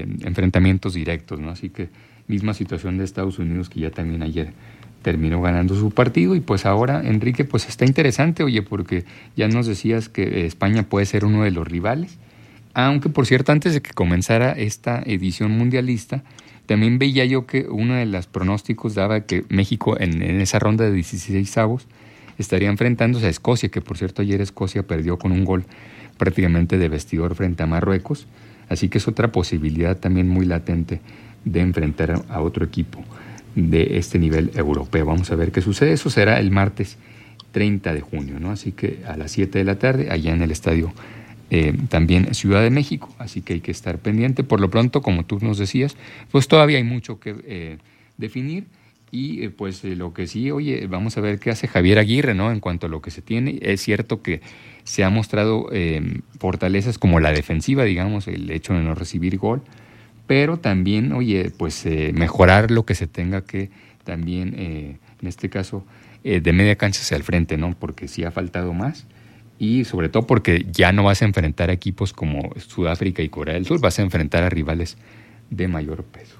enfrentamientos directos, ¿no? Así que misma situación de Estados Unidos, que ya también ayer terminó ganando su partido. Y pues ahora, Enrique, pues está interesante, oye, porque ya nos decías que España puede ser uno de los rivales, aunque por cierto antes de que comenzara esta edición mundialista, también veía yo que uno de los pronósticos daba que México en esa ronda de 16avos estaría enfrentándose a Escocia, que por cierto ayer Escocia perdió con un gol prácticamente de vestidor frente a Marruecos, así que es otra posibilidad también muy latente de enfrentar a otro equipo de este nivel europeo. Vamos a ver qué sucede. Eso será el martes 30 de junio, ¿no? Así que a las 7 de la tarde, allá en el estadio también Ciudad de México, así que hay que estar pendiente. Por lo pronto, como tú nos decías, pues todavía hay mucho que definir y lo que sí, oye, vamos a ver qué hace Javier Aguirre, ¿no? En cuanto a lo que se tiene, es cierto que se ha mostrado fortalezas como la defensiva, digamos, el hecho de no recibir gol, pero también, oye, pues mejorar lo que se tenga que también, en este caso, de media cancha hacia el frente, ¿no? Porque sí ha faltado más y sobre todo porque ya no vas a enfrentar a equipos como Sudáfrica y Corea del Sur, vas a enfrentar a rivales de mayor peso.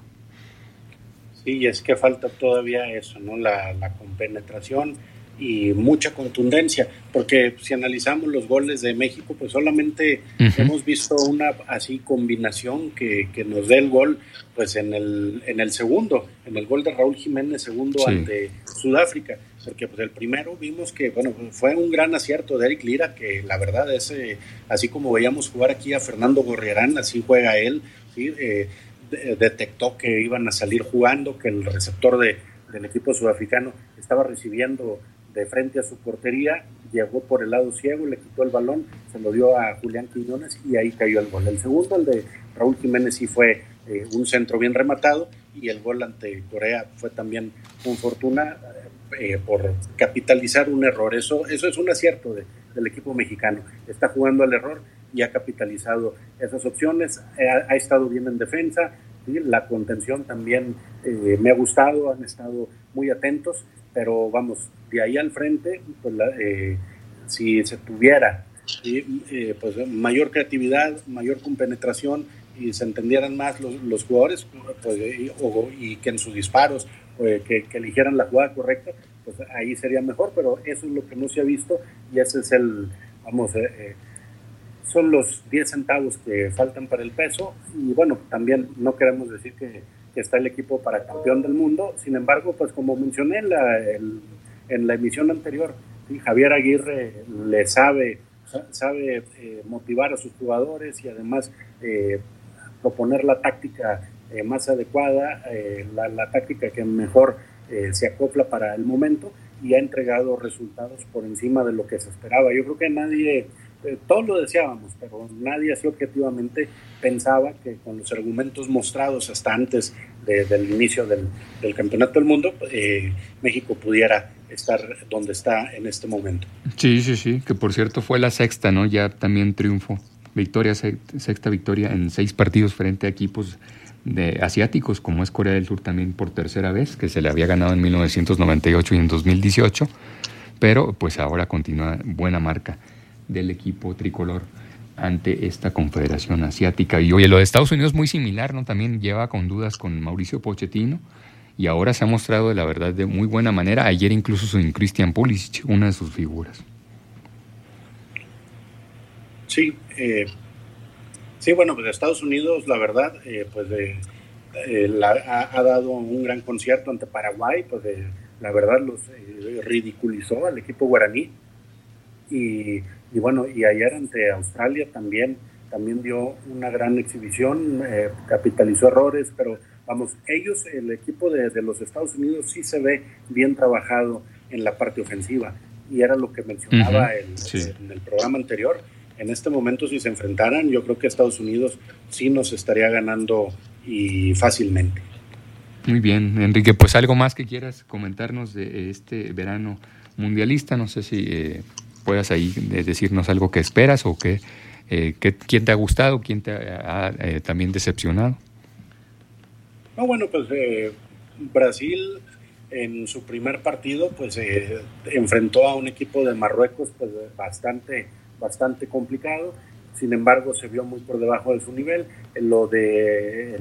Sí, es que falta todavía eso, ¿no? La compenetración y mucha contundencia, porque si analizamos los goles de México, pues solamente hemos visto una así combinación que nos dé el gol, pues en el segundo, en el gol de Raúl Jiménez, segundo ante Sudáfrica, porque pues el primero vimos que, bueno, fue un gran acierto de Eric Lira, que la verdad es, así como veíamos jugar aquí a Fernando Gorriarán, así juega él, ¿sí? Detectó que iban a salir jugando, que el receptor del equipo sudafricano estaba recibiendo de frente a su portería, llegó por el lado ciego, le quitó el balón, se lo dio a Julián Quiñones y ahí cayó el gol. El segundo, el de Raúl Jiménez, sí fue un centro bien rematado, y el gol ante Corea fue también con fortuna por capitalizar un error. Eso es un acierto del equipo mexicano. Está jugando al error y ha capitalizado esas opciones, ha estado bien en defensa, ¿sí? La contención también me ha gustado, han estado muy atentos, pero vamos, de ahí al frente, pues si se tuviera pues mayor creatividad, mayor compenetración y se entendieran más los jugadores, pues, y que en sus disparos que eligieran la jugada correcta, pues ahí sería mejor, pero eso es lo que no se ha visto y ese es son los 10 centavos que faltan para el peso. Y bueno, también no queremos decir que está el equipo para campeón del mundo. Sin embargo, pues como mencioné en la emisión anterior, ¿sí? Javier Aguirre le sabe motivar a sus jugadores y además proponer la táctica más adecuada, la táctica que mejor se acopla para el momento, y ha entregado resultados por encima de lo que se esperaba. Yo creo que nadie, todos lo deseábamos, pero nadie así objetivamente pensaba que con los argumentos mostrados hasta antes del inicio del Campeonato del Mundo, México pudiera estar donde está en este momento. Sí, que por cierto fue la sexta, ¿no? Ya también triunfo, sexta victoria en 6 partidos frente a equipos asiáticos, como es Corea del Sur también por tercera vez, que se le había ganado en 1998 y en 2018, pero pues ahora continúa buena marca del equipo tricolor ante esta confederación asiática. Y oye, lo de Estados Unidos es muy similar, ¿no? También lleva con dudas con Mauricio Pochettino y ahora se ha mostrado de la verdad de muy buena manera. Ayer incluso sin Christian Pulisic, una de sus figuras. Sí, bueno, pues Estados Unidos, la verdad, ha dado un gran concierto ante Paraguay, pues la verdad los ridiculizó al equipo guaraní, y bueno, y ayer ante Australia también dio una gran exhibición, capitalizó errores, pero vamos, el equipo de los Estados Unidos sí se ve bien trabajado en la parte ofensiva, y era lo que mencionaba en el programa anterior. En este momento, si se enfrentaran, yo creo que Estados Unidos sí nos estaría ganando y fácilmente. Muy bien, Enrique, pues algo más que quieras comentarnos de este verano mundialista. No sé si puedas ahí decirnos algo que esperas o quién te ha gustado, quién te ha también decepcionado. No, bueno, pues Brasil en su primer partido pues enfrentó a un equipo de Marruecos pues bastante complicado, sin embargo se vio muy por debajo de su nivel. Lo de